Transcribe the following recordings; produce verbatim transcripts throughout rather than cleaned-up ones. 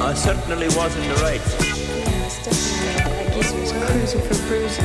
I certainly was in the right. Yeah, it's definitely, I guess it was cruising for bruising.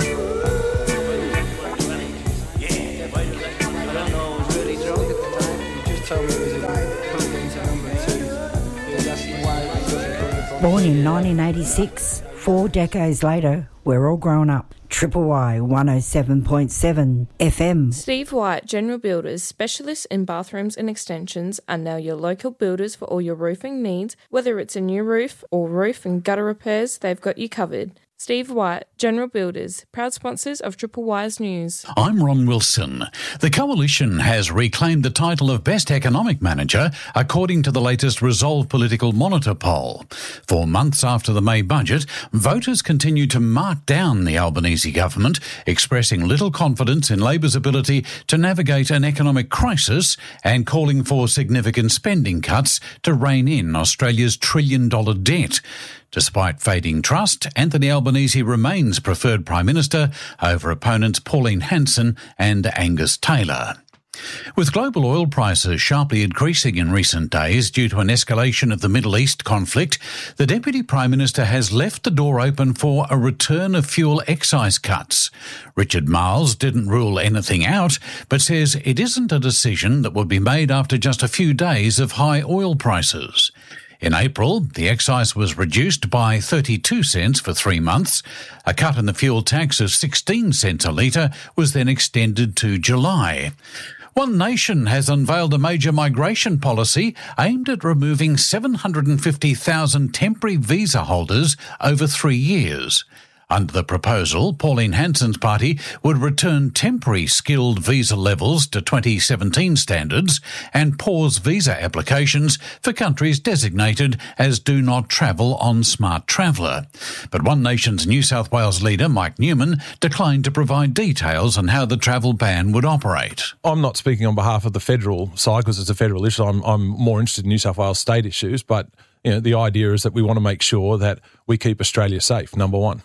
Yeah, I don't know, I was really drunk at the time. You just told me it was a put into number two. Yeah, that's why it doesn't put it on. Born in nineteen eighty-six, four decades later, we're all grown up. Triple Y one oh seven point seven F M. Steve White General Builders, specialists in bathrooms and extensions, are now your local builders for all your roofing needs. Whether it's a new roof or roof and gutter repairs, they've got you covered. Steve White, General Builders, proud sponsors of Triple Y's News. I'm Ron Wilson. The Coalition has reclaimed the title of Best Economic Manager, according to the latest Resolve Political Monitor poll. Four months after the May budget, voters continue to mark down the Albanese government, expressing little confidence in Labor's ability to navigate an economic crisis and calling for significant spending cuts to rein in Australia's trillion-dollar debt. Despite fading trust, Anthony Albanese remains preferred Prime Minister over opponents Pauline Hanson and Angus Taylor. With global oil prices sharply increasing in recent days due to an escalation of the Middle East conflict, the Deputy Prime Minister has left the door open for a return of fuel excise cuts. Richard Marles didn't rule anything out, but says it isn't a decision that will be made after just a few days of high oil prices. In April, the excise was reduced by thirty-two cents for three months. A cut in the fuel tax of sixteen cents a litre was then extended to July. One Nation has unveiled a major migration policy aimed at removing seven hundred fifty thousand temporary visa holders over three years. Under the proposal, Pauline Hanson's party would return temporary skilled visa levels to twenty seventeen standards and pause visa applications for countries designated as Do Not Travel on Smart Traveller. But One Nation's New South Wales leader, Mike Newman, declined to provide details on how the travel ban would operate. I'm not speaking on behalf of the federal side because it's a federal issue. I'm, I'm more interested in New South Wales state issues, but you know, the idea is that we want to make sure that we keep Australia safe, number one.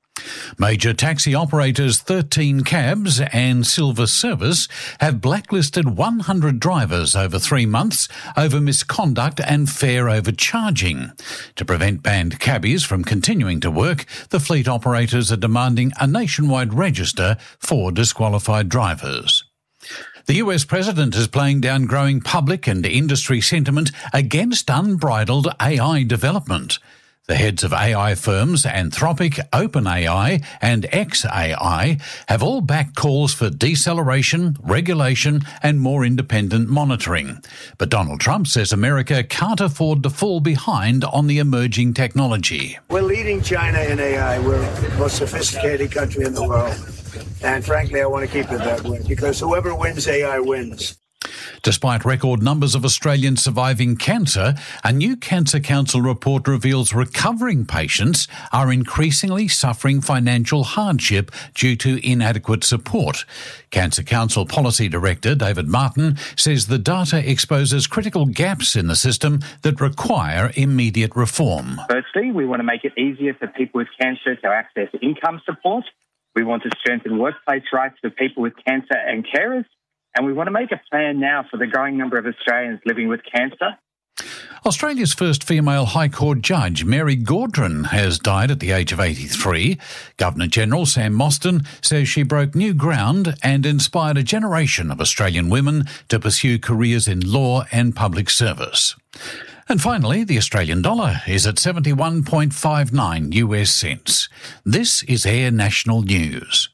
Major taxi operators thirteen Cabs and Silver Service have blacklisted one hundred drivers over three months over misconduct and fare overcharging. To prevent banned cabbies from continuing to work, the fleet operators are demanding a nationwide register for disqualified drivers. The U S president is playing down growing public and industry sentiment against unbridled A I development. The heads of A I firms Anthropic, OpenAI and xAI have all backed calls for deceleration, regulation and more independent monitoring. But Donald Trump says America can't afford to fall behind on the emerging technology. We're leading China in A I. We're the most sophisticated country in the world. And frankly, I want to keep it that way because whoever wins A I wins. Despite record numbers of Australians surviving cancer, a new Cancer Council report reveals recovering patients are increasingly suffering financial hardship due to inadequate support. Cancer Council Policy Director David Martin says the data exposes critical gaps in the system that require immediate reform. Firstly, we want to make it easier for people with cancer to access income support. We want to strengthen workplace rights for people with cancer and carers. And we want to make a plan now for the growing number of Australians living with cancer. Australia's first female High Court judge, Mary Gaudron, has died at the age of eighty-three. Governor-General Sam Mostyn says she broke new ground and inspired a generation of Australian women to pursue careers in law and public service. And finally, the Australian dollar is at seventy-one point five nine U S cents. This is Air National News.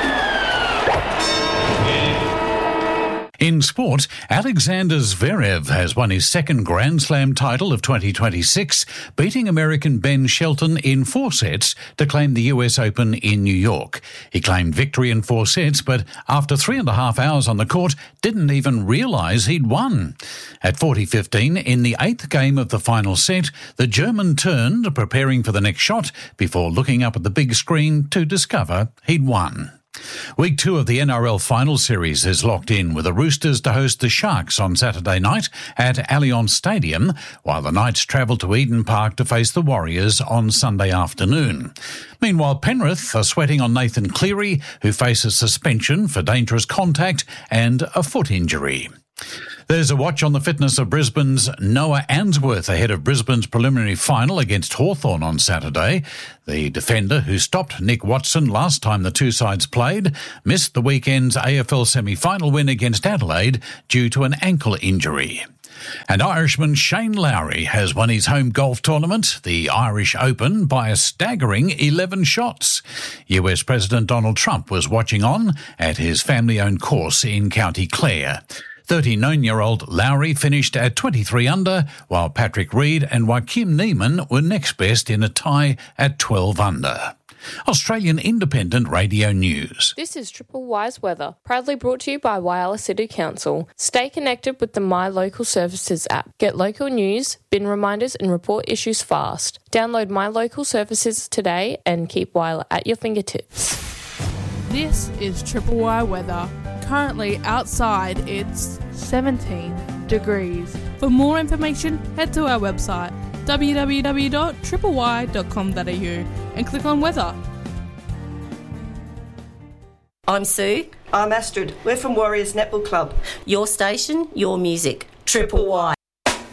In sport, Alexander Zverev has won his second Grand Slam title of twenty twenty-six, beating American Ben Shelton in four sets to claim the U S Open in New York. He claimed victory in four sets, but after three and a half hours on the court, didn't even realise he'd won. At forty fifteen, in the eighth game of the final set, the German turned, preparing for the next shot, before looking up at the big screen to discover he'd won. Week two of the N R L Final Series is locked in, with the Roosters to host the Sharks on Saturday night at Allianz Stadium, while the Knights travel to Eden Park to face the Warriors on Sunday afternoon. Meanwhile, Penrith are sweating on Nathan Cleary, who faces suspension for dangerous contact and a foot injury. There's a watch on the fitness of Brisbane's Noah Answorth ahead of Brisbane's preliminary final against Hawthorn on Saturday. The defender, who stopped Nick Watson last time the two sides played, missed the weekend's A F L semi-final win against Adelaide due to an ankle injury. And Irishman Shane Lowry has won his home golf tournament, the Irish Open, by a staggering eleven shots. U S President Donald Trump was watching on at his family-owned course in County Clare. thirty-nine-year-old Lowry finished at twenty-three under, while Patrick Reed and Joaquim Neiman were next best in a tie at twelve under. Australian Independent Radio News. This is Triple Y's weather, proudly brought to you by Whyalla City Council. Stay connected with the My Local Services app. Get local news, bin reminders and report issues fast. Download My Local Services today and keep Whyalla at your fingertips. This is Triple Y weather. Currently outside it's seventeen degrees. For more information, head to our website w w w dot triple y dot com dot a u and click on weather. I'm Sue. I'm Astrid. We're from Warriors Netball Club. Your station, your music. Triple Y.